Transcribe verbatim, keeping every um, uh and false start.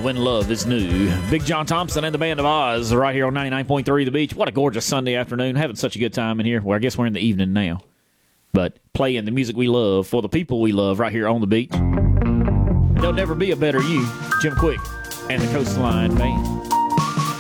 When Love Is New. Big John Thompson and the Band of Oz right here on ninety-nine point three The Beach. What a gorgeous Sunday afternoon. Having such a good time in here. Well, I guess we're in the evening now. But playing the music we love for the people we love right here on the beach. There'll never be a better you. Jim Quick and the Coastline Band.